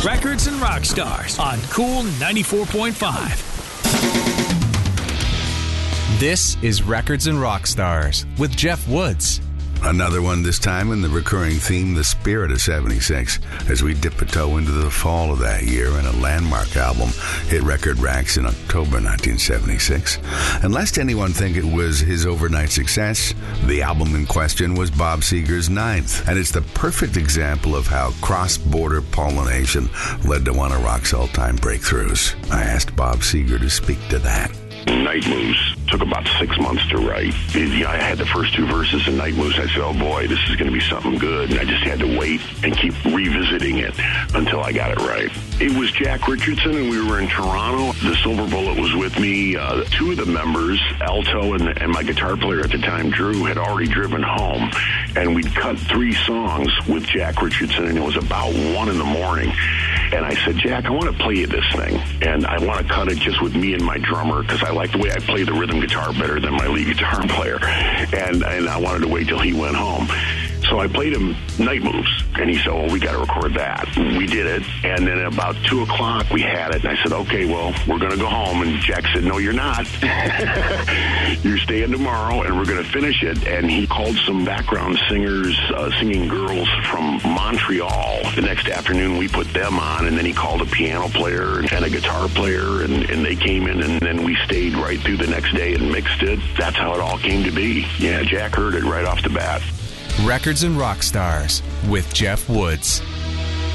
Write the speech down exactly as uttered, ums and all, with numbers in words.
Records and Rock Stars on Cool ninety-four point five. This is Records and Rock Stars with Jeff Woods. Another one this time in the recurring theme, the spirit of seventy-six, as we dip a toe into the fall of that year and a landmark album hit record racks in October nineteen seventy-six. And lest anyone think it was his overnight success, the album in question was Bob Seger's ninth, and it's the perfect example of how cross-border pollination led to one of rock's all-time breakthroughs. I asked Bob Seger to speak to that. Night Moves took about six months to write. It, you know, I had the first two verses in Night Moves. I said, oh boy, this is going to be something good. And I just had to wait and keep revisiting it until I got it right. It was Jack Richardson, and we were in Toronto. The Silver Bullet was with me. Uh, two of the members, Alto and, and my guitar player at the time, Drew, had already driven home. And we'd cut three songs with Jack Richardson, and it was about one in the morning. And I said, Jack, I want to play you this thing. And I want to cut it just with me and my drummer, because I like the way I play the rhythm guitar better than my lead guitar player. And, and I wanted to wait till he went home. So I played him Night Moves, and he said, well, we got to record that. We did it, and then at about two o'clock, we had it. And I said, okay, well, we're going to go home. And Jack said, no, you're not. You're staying tomorrow, and we're going to finish it. And he called some background singers, uh, singing girls from Montreal. The next afternoon, we put them on, and then he called a piano player and a guitar player, and, and they came in, and then we stayed right through the next day and mixed it. That's how it all came to be. Yeah, Jack heard it right off the bat. Records and Rock Stars with Jeff Woods.